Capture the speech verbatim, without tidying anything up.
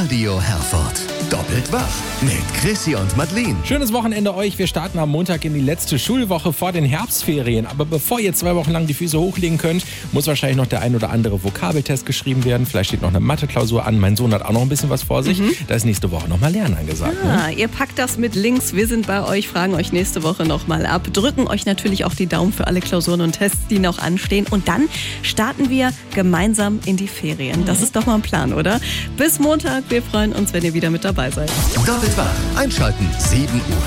Radio Herford. Doppelt wach mit Chrissy und Madeleine. Schönes Wochenende euch. Wir starten am Montag in die letzte Schulwoche vor den Herbstferien. Aber bevor ihr zwei Wochen lang die Füße hochlegen könnt, muss wahrscheinlich noch der ein oder andere Vokabeltest geschrieben werden. Vielleicht steht noch eine Mathe-Klausur an. Mein Sohn hat auch noch ein bisschen was vor sich. Mhm. Da ist nächste Woche nochmal Lernen angesagt. Ah, ne? Ihr packt das mit links. Wir sind bei euch, fragen euch nächste Woche nochmal ab. Drücken euch natürlich auch die Daumen für alle Klausuren und Tests, die noch anstehen. Und dann starten wir gemeinsam in die Ferien. Das ist doch mal ein Plan, oder? Bis Montag. Wir freuen uns, wenn ihr wieder mit dabei seid. Doppelt wach. Einschalten. sieben Uhr.